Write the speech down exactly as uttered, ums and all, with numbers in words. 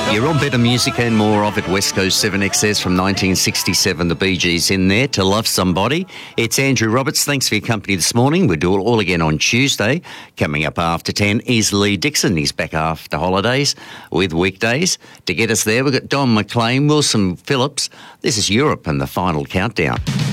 You're on better music and more of it. West Coast seven X S from nineteen sixty-seven. The Bee Gees in there, To Love Somebody. It's Andrew Roberts. Thanks for your company this morning. We'll do it all again on Tuesday. Coming up after ten is Lee Dixon. He's back after holidays with weekdays. To get us there, we've got Don McLean, Wilson Phillips. This is Europe and the final countdown.